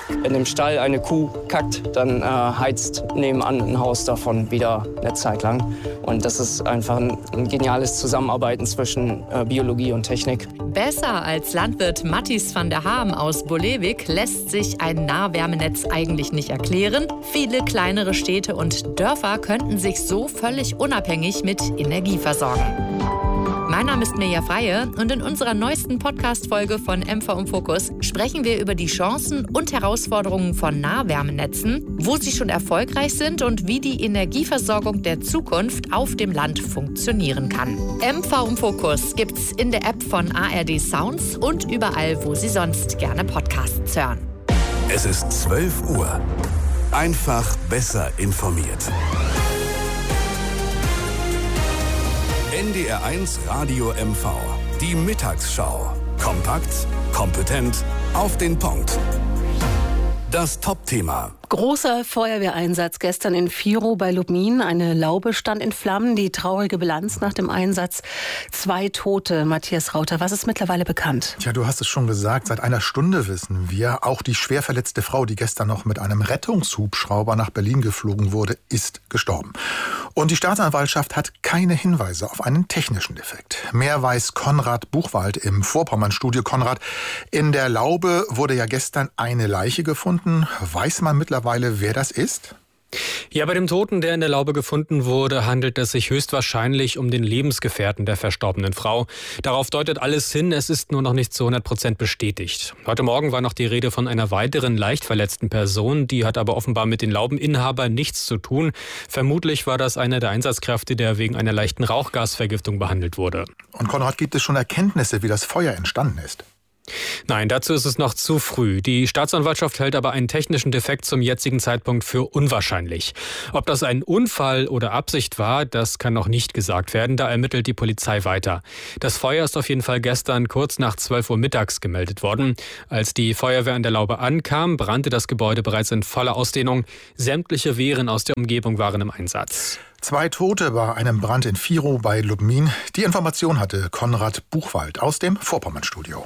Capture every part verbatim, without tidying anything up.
in dem Stall eine Kuh kackt, dann äh, heizt nebenan ein Haus davon wieder eine Zeit lang. Und das ist einfach ein, ein geniales Zusammenarbeiten zwischen äh, Biologie und Technik. Besser als Landwirt Matthijs van der Haam aus Bolewik lässt sich ein Nahwärmenetz eigentlich nicht erklären. Viele kleinere Städte und Dörfer könnten sich so völlig unabhängig mit Energie versorgen. Mein Name ist Mirja Freie und in unserer neuesten Podcast-Folge von M V im Fokus sprechen wir über die Chancen und Herausforderungen von Nahwärmenetzen, wo sie schon erfolgreich sind und wie die Energieversorgung der Zukunft auf dem Land funktionieren kann. M V im Fokus gibt's in der App von A R D Sounds und überall, wo Sie sonst gerne Podcasts hören. Es ist zwölf Uhr. Einfach besser informiert. N D R eins Radio M V. Die Mittagsschau. Kompakt, kompetent, auf den Punkt. Das Top-Thema. Großer Feuerwehreinsatz gestern in Viro bei Lubmin. Eine Laube stand in Flammen. Die traurige Bilanz nach dem Einsatz. Zwei Tote. Matthias Rauter, was ist mittlerweile bekannt? Tja, du hast es schon gesagt. Seit einer Stunde wissen wir, auch die schwer verletzte Frau, die gestern noch mit einem Rettungshubschrauber nach Berlin geflogen wurde, ist gestorben. Und die Staatsanwaltschaft hat keine Hinweise auf einen technischen Defekt. Mehr weiß Konrad Buchwald im Vorpommern-Studio. Konrad, in der Laube wurde ja gestern eine Leiche gefunden. Weiß man mittlerweile, wer das ist? Ja, bei dem Toten, der in der Laube gefunden wurde, handelt es sich höchstwahrscheinlich um den Lebensgefährten der verstorbenen Frau. Darauf deutet alles hin, es ist nur noch nicht zu hundert Prozent bestätigt. Heute Morgen war noch die Rede von einer weiteren leicht verletzten Person, die hat aber offenbar mit den Laubeninhabern nichts zu tun. Vermutlich war das einer der Einsatzkräfte, der wegen einer leichten Rauchgasvergiftung behandelt wurde. Und Konrad, gibt es schon Erkenntnisse, wie das Feuer entstanden ist? Nein, dazu ist es noch zu früh. Die Staatsanwaltschaft hält aber einen technischen Defekt zum jetzigen Zeitpunkt für unwahrscheinlich. Ob das ein Unfall oder Absicht war, das kann noch nicht gesagt werden. Da ermittelt die Polizei weiter. Das Feuer ist auf jeden Fall gestern kurz nach zwölf Uhr mittags gemeldet worden. Als die Feuerwehr an der Laube ankam, brannte das Gebäude bereits in voller Ausdehnung. Sämtliche Wehren aus der Umgebung waren im Einsatz. Zwei Tote bei einem Brand in Viro bei Lubmin. Die Information hatte Konrad Buchwald aus dem Vorpommern-Studio.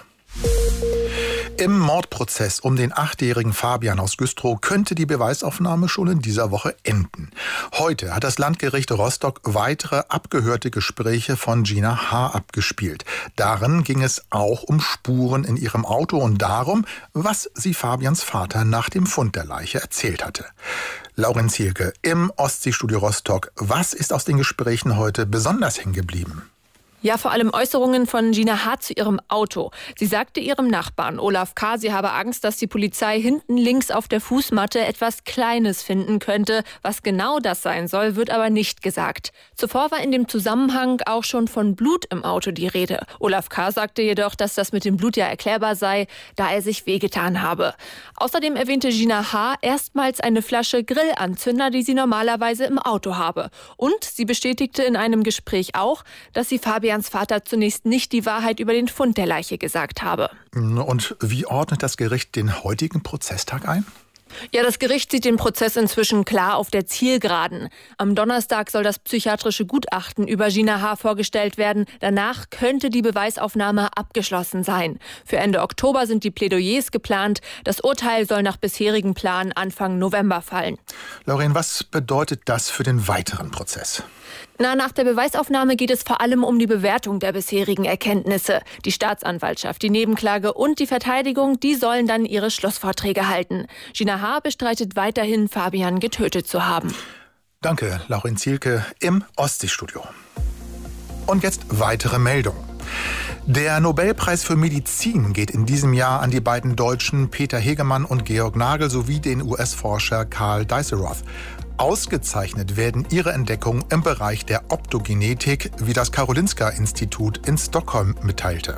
Im Mordprozess um den achtjährigen Fabian aus Güstrow könnte die Beweisaufnahme schon in dieser Woche enden. Heute hat das Landgericht Rostock weitere abgehörte Gespräche von Gina H. abgespielt. Darin ging es auch um Spuren in ihrem Auto und darum, was sie Fabians Vater nach dem Fund der Leiche erzählt hatte. Lauren Zielke im Ostseestudio Rostock. Was ist aus den Gesprächen heute besonders hängen geblieben? Ja, vor allem Äußerungen von Gina H. zu ihrem Auto. Sie sagte ihrem Nachbarn Olaf K., sie habe Angst, dass die Polizei hinten links auf der Fußmatte etwas Kleines finden könnte. Was genau das sein soll, wird aber nicht gesagt. Zuvor war in dem Zusammenhang auch schon von Blut im Auto die Rede. Olaf K. sagte jedoch, dass das mit dem Blut ja erklärbar sei, da er sich wehgetan habe. Außerdem erwähnte Gina H. erstmals eine Flasche Grillanzünder, die sie normalerweise im Auto habe. Und sie bestätigte in einem Gespräch auch, dass sie Fabian Vater zunächst nicht die Wahrheit über den Fund der Leiche gesagt habe. Und wie ordnet das Gericht den heutigen Prozesstag ein? Ja, das Gericht sieht den Prozess inzwischen klar auf der Zielgeraden. Am Donnerstag soll das psychiatrische Gutachten über Gina H. vorgestellt werden. Danach könnte die Beweisaufnahme abgeschlossen sein. Für Ende Oktober sind die Plädoyers geplant. Das Urteil soll nach bisherigem Plan Anfang November fallen. Lauren, was bedeutet das für den weiteren Prozess? Na, nach der Beweisaufnahme geht es vor allem um die Bewertung der bisherigen Erkenntnisse. Die Staatsanwaltschaft, die Nebenklage und die Verteidigung, die sollen dann ihre Schlussvorträge halten. Gina H. bestreitet weiterhin, Fabian getötet zu haben. Danke, Lauren Zielke im Ostseestudio. Und jetzt weitere Meldung. Der Nobelpreis für Medizin geht in diesem Jahr an die beiden Deutschen Peter Hegemann und Georg Nagel sowie den U S-Forscher Karl Dijsselroth. Ausgezeichnet werden ihre Entdeckungen im Bereich der Optogenetik, wie das Karolinska-Institut in Stockholm mitteilte.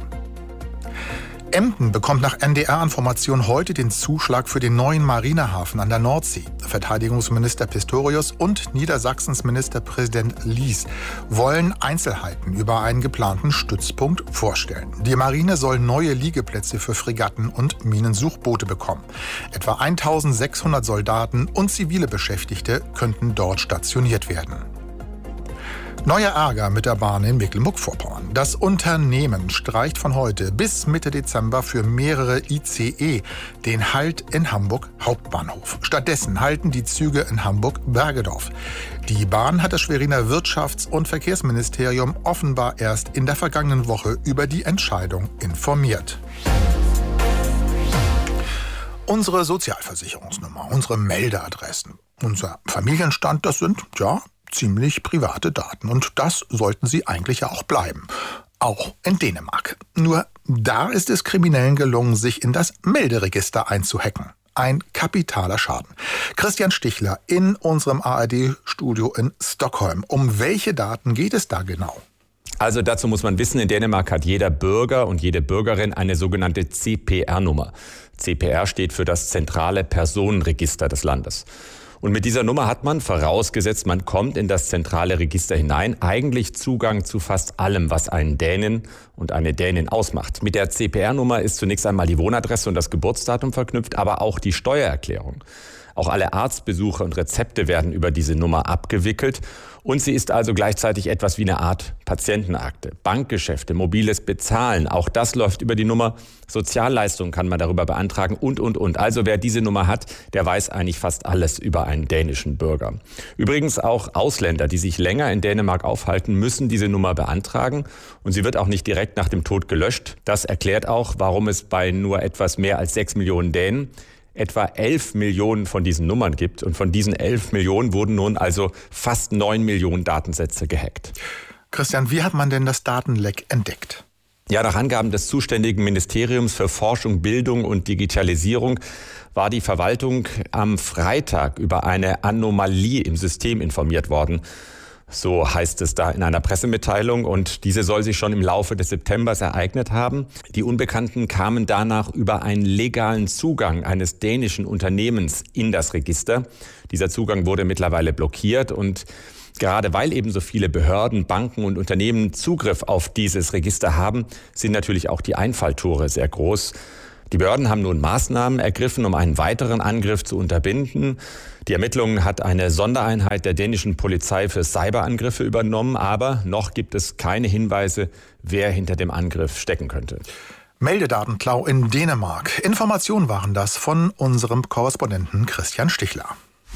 Emden bekommt nach N D R-Information heute den Zuschlag für den neuen Marinehafen an der Nordsee. Verteidigungsminister Pistorius und Niedersachsens Ministerpräsident Lies wollen Einzelheiten über einen geplanten Stützpunkt vorstellen. Die Marine soll neue Liegeplätze für Fregatten und Minensuchboote bekommen. Etwa eintausendsechshundert Soldaten und zivile Beschäftigte könnten dort stationiert werden. Neuer Ärger mit der Bahn in Mecklenburg-Vorpommern. Das Unternehmen streicht von heute bis Mitte Dezember für mehrere I C E den Halt in Hamburg Hauptbahnhof. Stattdessen halten die Züge in Hamburg-Bergedorf. Die Bahn hat das Schweriner Wirtschafts- und Verkehrsministerium offenbar erst in der vergangenen Woche über die Entscheidung informiert. Unsere Sozialversicherungsnummer, unsere Meldeadressen, unser Familienstand, das sind, ja, ziemlich private Daten. Und das sollten sie eigentlich ja auch bleiben. Auch in Dänemark. Nur da ist es Kriminellen gelungen, sich in das Melderegister einzuhacken. Ein kapitaler Schaden. Christian Stichler in unserem A R D-Studio in Stockholm. Um welche Daten geht es da genau? Also dazu muss man wissen, in Dänemark hat jeder Bürger und jede Bürgerin eine sogenannte C P R-Nummer. C P R steht für das zentrale Personenregister des Landes. Und mit dieser Nummer hat man, vorausgesetzt man kommt in das zentrale Register hinein, eigentlich Zugang zu fast allem, was einen Dänen und eine Dänin ausmacht. Mit der C P R-Nummer ist zunächst einmal die Wohnadresse und das Geburtsdatum verknüpft, aber auch die Steuererklärung. Auch alle Arztbesuche und Rezepte werden über diese Nummer abgewickelt. Und sie ist also gleichzeitig etwas wie eine Art Patientenakte. Bankgeschäfte, mobiles Bezahlen, auch das läuft über die Nummer. Sozialleistungen kann man darüber beantragen und, und, und. Also wer diese Nummer hat, der weiß eigentlich fast alles über einen dänischen Bürger. Übrigens auch Ausländer, die sich länger in Dänemark aufhalten, müssen diese Nummer beantragen. Und sie wird auch nicht direkt nach dem Tod gelöscht. Das erklärt auch, warum es bei nur etwas mehr als sechs Millionen Dänen etwa elf Millionen von diesen Nummern gibt. Und von diesen elf Millionen wurden nun also fast neun Millionen Datensätze gehackt. Christian, wie hat man denn das Datenleck entdeckt? Ja, nach Angaben des zuständigen Ministeriums für Forschung, Bildung und Digitalisierung war die Verwaltung am Freitag über eine Anomalie im System informiert worden. So heißt es da in einer Pressemitteilung, und diese soll sich schon im Laufe des Septembers ereignet haben. Die Unbekannten kamen danach über einen legalen Zugang eines dänischen Unternehmens in das Register. Dieser Zugang wurde mittlerweile blockiert, und gerade weil eben so viele Behörden, Banken und Unternehmen Zugriff auf dieses Register haben, sind natürlich auch die Einfalltore sehr groß. Die Behörden haben nun Maßnahmen ergriffen, um einen weiteren Angriff zu unterbinden. Die Ermittlungen hat eine Sondereinheit der dänischen Polizei für Cyberangriffe übernommen, aber noch gibt es keine Hinweise, wer hinter dem Angriff stecken könnte. Meldedatenklau in Dänemark. Informationen waren das von unserem Korrespondenten Christian Stichler.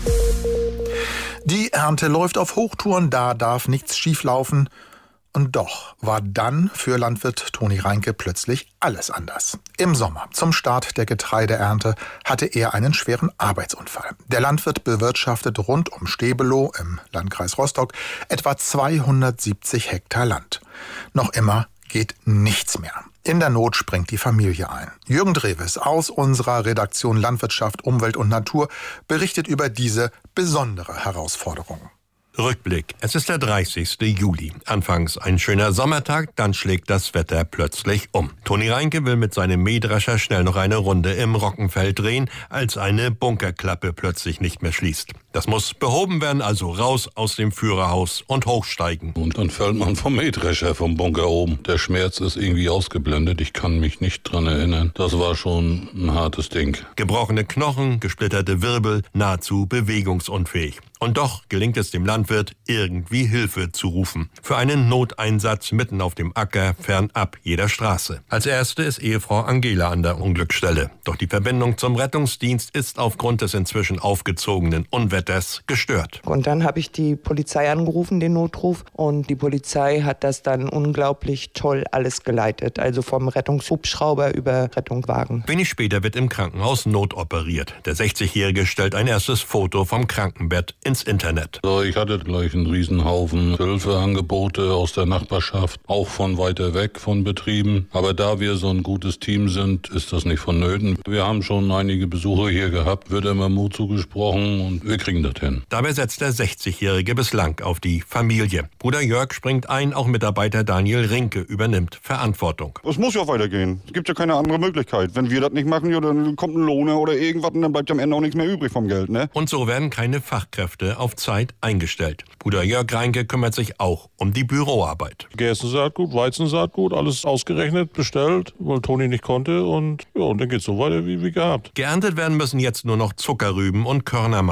Die Ernte läuft auf Hochtouren, da darf nichts schieflaufen. Und doch war dann für Landwirt Toni Reinke plötzlich alles anders. Im Sommer, zum Start der Getreideernte, hatte er einen schweren Arbeitsunfall. Der Landwirt bewirtschaftet rund um Stebelow im Landkreis Rostock etwa zweihundertsiebzig Hektar Land. Noch immer geht nichts mehr. In der Not springt die Familie ein. Jürgen Drewes aus unserer Redaktion Landwirtschaft, Umwelt und Natur berichtet über diese besondere Herausforderung. Rückblick. Es ist der dreißigste Juli. Anfangs ein schöner Sommertag, dann schlägt das Wetter plötzlich um. Toni Reinke will mit seinem Mähdrescher schnell noch eine Runde im Roggenfeld drehen, als eine Bunkerklappe plötzlich nicht mehr schließt. Das muss behoben werden, also raus aus dem Führerhaus und hochsteigen. Und dann fällt man vom Mähdrescher vom Bunker oben. Der Schmerz ist irgendwie ausgeblendet. Ich kann mich nicht dran erinnern. Das war schon ein hartes Ding. Gebrochene Knochen, gesplitterte Wirbel, nahezu bewegungsunfähig. Und doch gelingt es dem Landwirt, irgendwie Hilfe zu rufen. Für einen Noteinsatz mitten auf dem Acker, fernab jeder Straße. Als erste ist Ehefrau Angela an der Unglücksstelle. Doch die Verbindung zum Rettungsdienst ist aufgrund des inzwischen aufgezogenen Unwetters gestört. Und dann habe ich die Polizei angerufen, den Notruf. Und die Polizei hat das dann unglaublich toll alles geleitet. Also vom Rettungshubschrauber über Rettungswagen. Wenig später wird im Krankenhaus notoperiert. Der sechzigjährige stellt ein erstes Foto vom Krankenbett ins Internet. So, ich hatte gleich einen Riesenhaufen Hilfeangebote aus der Nachbarschaft, auch von weiter weg von Betrieben. Aber da wir so ein gutes Team sind, ist das nicht vonnöten. Wir haben schon einige Besucher hier gehabt, wird immer Mut zugesprochen und wir kriegen das hin. Dabei setzt der sechzigjährige bislang auf die Familie. Bruder Jörg springt ein, auch Mitarbeiter Daniel Rinke übernimmt Verantwortung. Es muss ja weitergehen. Es gibt ja keine andere Möglichkeit. Wenn wir das nicht machen, ja, dann kommt ein Lohner oder irgendwas und dann bleibt am Ende auch nichts mehr übrig vom Geld, ne? Und so werden keine Fachkräfte auf Zeit eingestellt. Bruder Jörg Reinke kümmert sich auch um die Büroarbeit. Gerstensaatgut, Weizensaatgut, alles ausgerechnet, bestellt, weil Toni nicht konnte, und ja, und dann geht's so weiter wie, wie gehabt. Geerntet werden müssen jetzt nur noch Zuckerrüben und Körnermais.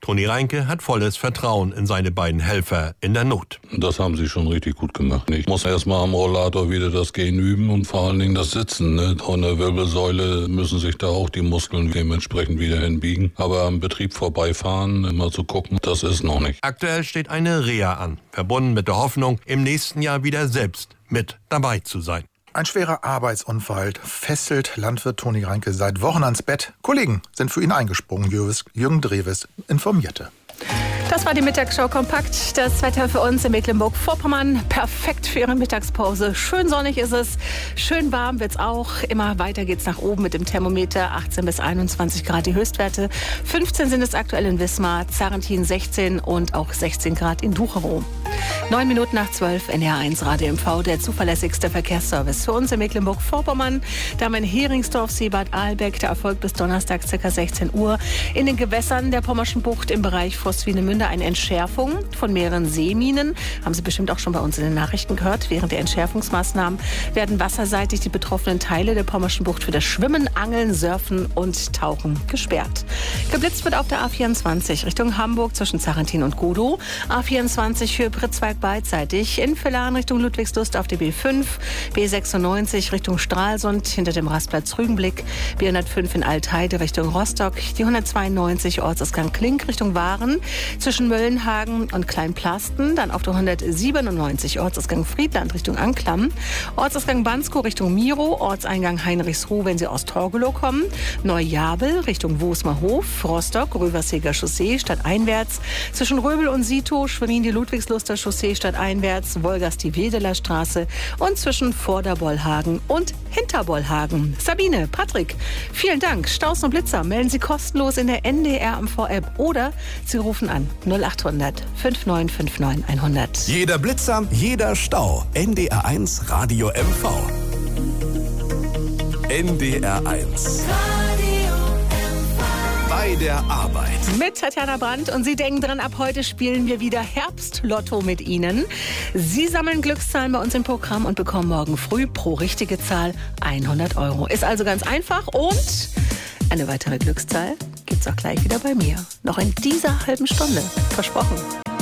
Toni Reinke hat volles Vertrauen in seine beiden Helfer in der Not. Das haben sie schon richtig gut gemacht. Ich muss erst mal am Rollator wieder das Gehen üben und vor allen Dingen das Sitzen. Ne? Von der Wirbelsäule müssen sich da auch die Muskeln dementsprechend wieder hinbiegen. Aber am Betrieb vorbeifahren, immer zu gucken, das ist noch nicht. Aktuell steht eine Reha an, verbunden mit der Hoffnung, im nächsten Jahr wieder selbst mit dabei zu sein. Ein schwerer Arbeitsunfall fesselt Landwirt Toni Reinke seit Wochen ans Bett. Kollegen sind für ihn eingesprungen, Jürgen Drewes informierte. Das war die Mittagsschau kompakt. Das Wetter für uns in Mecklenburg-Vorpommern. Perfekt für Ihre Mittagspause. Schön sonnig ist es. Schön warm wird's auch. Immer weiter geht's nach oben mit dem Thermometer. achtzehn bis einundzwanzig Grad die Höchstwerte. fünfzehn sind es aktuell in Wismar, Zarrentin sechzehn und auch sechzehn Grad in Ducherow. Neun Minuten nach zwölf, N D R eins Radio M V, der zuverlässigste Verkehrsservice für uns in Mecklenburg-Vorpommern. Da haben wir in Heringsdorf, Seebad Ahlbeck, der erfolgt bis Donnerstag ca. sechzehn Uhr. In den Gewässern der Pommerschen Bucht im Bereich Forst-Swinemünde eine Entschärfung von mehreren Seeminen. Haben Sie bestimmt auch schon bei uns in den Nachrichten gehört. Während der Entschärfungsmaßnahmen werden wasserseitig die betroffenen Teile der Pommerschen Bucht für das Schwimmen, Angeln, Surfen und Tauchen gesperrt. Geblitzt wird auf der A vierundzwanzig Richtung Hamburg zwischen Zarrentin und Godow. A vierundzwanzig für Pritzwalk beidseitig. In Villaren Richtung Ludwigslust auf der B fünf. B sechsundneunzig Richtung Stralsund hinter dem Rastplatz Rügenblick. B hundertfünf in Altheide Richtung Rostock. Die hundertzweiundneunzig Ortsausgang Klink Richtung Waren. Zwischen Möllenhagen und Kleinplasten. Dann auf der hundertsiebenundneunzig Ortsausgang Friedland Richtung Anklam. Ortsausgang Bansko Richtung Miro. Ortseingang Heinrichsruh, wenn Sie aus Torgelow kommen. Neujabel Richtung Wosmerhof. Rostock, Röverseger Chaussee stadteinwärts. Zwischen Röbel und Sito, Schwerin die Ludwigsluster Chaussee stadteinwärts. Wolgast die Wedeler Straße. Und zwischen Vorderbollhagen und Hinterbollhagen. Sabine, Patrick, vielen Dank. Staus und Blitzer melden Sie kostenlos in der N D R M V-App oder Sie rufen an null acht hundert fünf neun fünf neun hundert. Jeder Blitzer, jeder Stau. N D R eins Radio M V. N D R eins. Bei der Arbeit. Mit Tatjana Brandt und Sie denken dran, ab heute spielen wir wieder Herbstlotto mit Ihnen. Sie sammeln Glückszahlen bei uns im Programm und bekommen morgen früh pro richtige Zahl hundert Euro. Ist also ganz einfach und eine weitere Glückszahl gibt's auch gleich wieder bei mir. Noch in dieser halben Stunde. Versprochen.